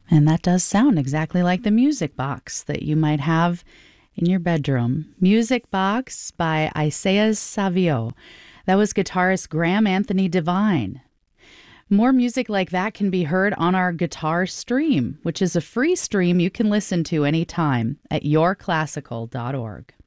And that does sound exactly like the music box that you might have in your bedroom. Music Box by Isaias Savio. That was guitarist Graham Anthony Devine. More music like that can be heard on our Guitar Stream, which is a free stream you can listen to anytime at yourclassical.org.